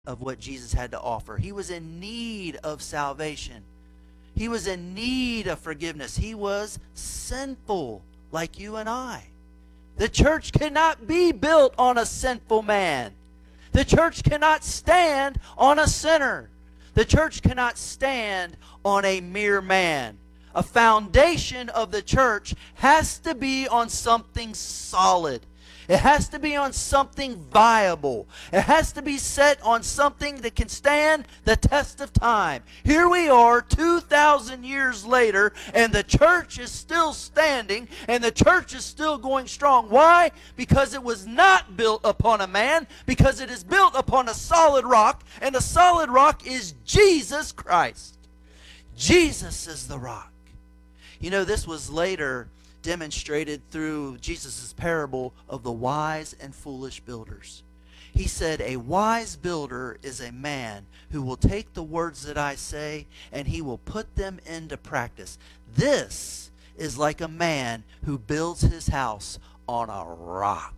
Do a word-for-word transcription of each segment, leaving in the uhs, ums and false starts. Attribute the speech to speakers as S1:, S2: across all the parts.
S1: of what Jesus had to offer. He was in need of salvation. He was in need of forgiveness. He was sinful like you and I. The church cannot be built on a sinful man. The church cannot stand on a sinner. The church cannot stand on a mere man. A foundation of the church has to be on something solid. It has to be on something viable. It has to be set on something that can stand the test of time. Here we are two thousand years later, and the church is still standing, and the church is still going strong. Why? Because it was not built upon a man, because it is built upon a solid rock, and the solid rock is Jesus Christ. Jesus is the rock. You know, this was later demonstrated through Jesus' parable of the wise and foolish builders. He said, a wise builder is a man who will take the words that I say and he will put them into practice. This is like a man who builds his house on a rock.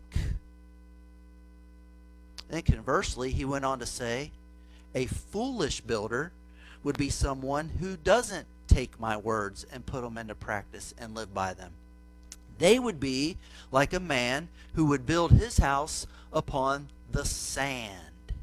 S1: Then conversely, he went on to say, a foolish builder would be someone who doesn't take my words and put them into practice and live by them. They would be like a man who would build his house upon the sand.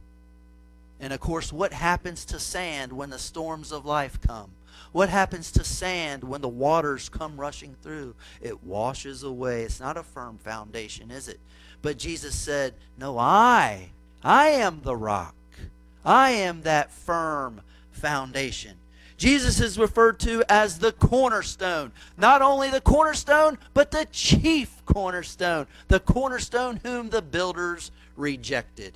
S1: And of course, what happens to sand when the storms of life come? What happens to sand when the waters come rushing through? It washes away. It's not a firm foundation, is it? But Jesus said, no, I, I am the rock. I am that firm foundation. Jesus is referred to as the cornerstone. Not only the cornerstone, but the chief cornerstone. The cornerstone whom the builders rejected.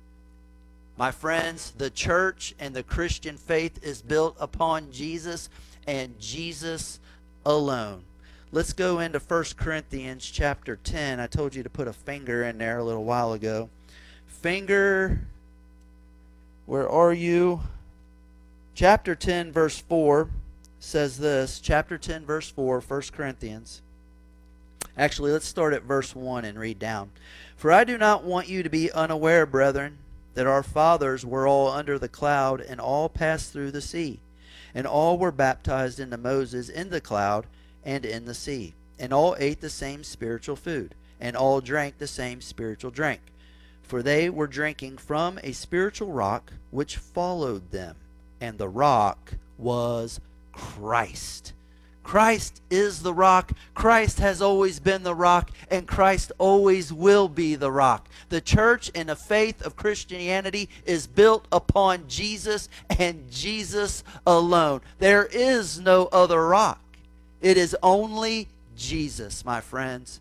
S1: My friends, the church and the Christian faith is built upon Jesus and Jesus alone. Let's go into First Corinthians chapter ten. I told you to put a finger in there a little while ago. Finger, where are you? Chapter ten, verse four says this. Chapter ten, verse four, First Corinthians. Actually, let's start at verse one and read down. For I do not want you to be unaware, brethren, that our fathers were all under the cloud, and all passed through the sea. And all were baptized into Moses in the cloud and in the sea. And all ate the same spiritual food, and all drank the same spiritual drink. For they were drinking from a spiritual rock which followed them. And the rock was Christ. Christ is the rock. Christ has always been the rock, and Christ always will be the rock. The church and the faith of Christianity is built upon Jesus and Jesus alone. There is no other rock. It is only Jesus, my friends.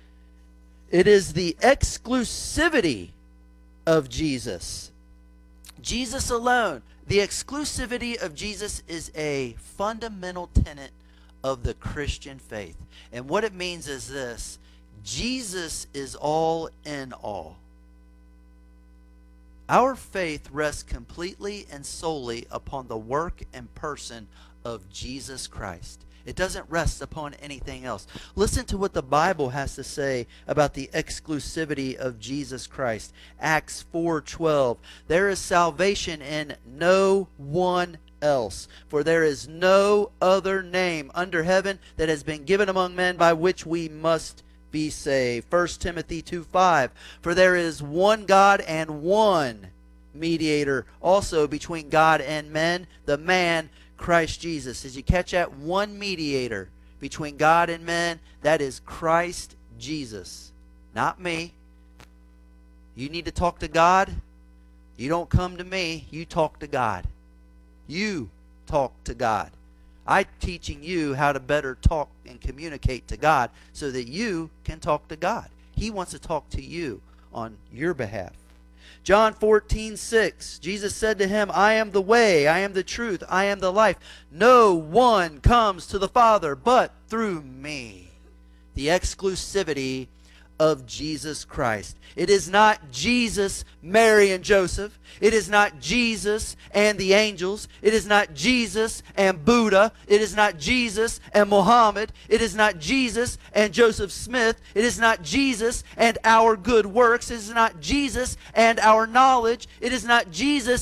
S1: It is the exclusivity of Jesus. Jesus alone. The exclusivity of Jesus is a fundamental tenet of the Christian faith. And what it means is this: Jesus is all in all. Our faith rests completely and solely upon the work and person of Jesus Christ. It doesn't rest upon anything else. Listen to what the Bible has to say about the exclusivity of Jesus Christ. Acts four twelve. There is salvation in no one else, for there is no other name under heaven that has been given among men by which we must be saved. First Timothy two five. For there is one God and one mediator also between God and men, the man Christ Jesus. Did you catch that? One mediator between God and men. That is Christ Jesus. Not me. You need to talk to God. You don't come to me. You talk to God. You talk to God. I'm teaching you how to better talk and communicate to God so that you can talk to God. He wants to talk to you on your behalf. John fourteen six, Jesus said to him, I am the way, I am the truth, I am the life. No one comes to the Father but through me. The exclusivity of Jesus Christ. It is not Jesus, Mary, and Joseph. It is not Jesus and the angels. It is not Jesus and Buddha. It is not Jesus and Muhammad. It is not Jesus and Joseph Smith. It is not Jesus and our good works. It is not Jesus and our knowledge. It is not Jesus